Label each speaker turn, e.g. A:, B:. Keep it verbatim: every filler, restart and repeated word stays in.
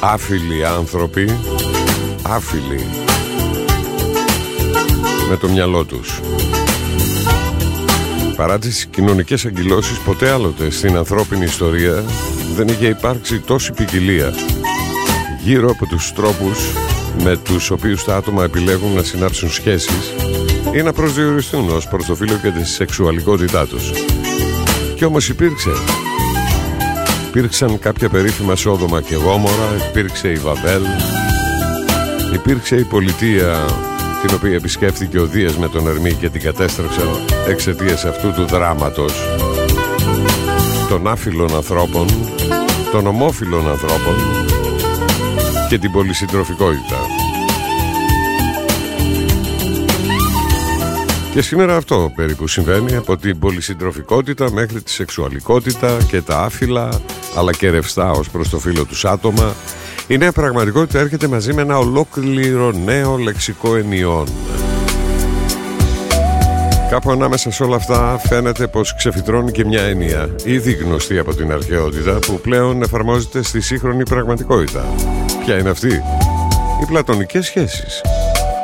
A: άφιλοι άνθρωποι, άφιλοι με το μυαλό τους. Παρά τις κοινωνικές αγκυλώσεις, ποτέ άλλοτε στην ανθρώπινη ιστορία δεν είχε υπάρξει τόση ποικιλία γύρω από τους τρόπους με τους οποίους τα άτομα επιλέγουν να συνάψουν σχέσεις ή να προσδιοριστούν ως προς το φύλο και τη σεξουαλικότητά τους. Κι όμως υπήρξε Υπήρξαν κάποια περίφημα Σόδομα και Γόμορα, υπήρξε η Βαβέλ, υπήρξε η πολιτεία την οποία επισκέφθηκε ο Δίας με τον Ερμή και την κατέστρεψαν εξαιτίας αυτού του δράματος των άφιλων ανθρώπων, των ομόφιλων ανθρώπων και την πολυσυντροφικότητα. Και σήμερα αυτό περίπου συμβαίνει, από την πολυσυντροφικότητα μέχρι τη σεξουαλικότητα και τα άφιλα, αλλά και ρευστά ως προς το φύλο τους άτομα. Η νέα πραγματικότητα έρχεται μαζί με ένα ολόκληρο νέο λεξικό ενιών. Κάπου ανάμεσα σε όλα αυτά φαίνεται πως ξεφυτρώνει και μια έννοια ήδη γνωστή από την αρχαιότητα, που πλέον εφαρμόζεται στη σύγχρονη πραγματικότητα. Ποια είναι αυτή? Οι πλατωνικές σχέσεις.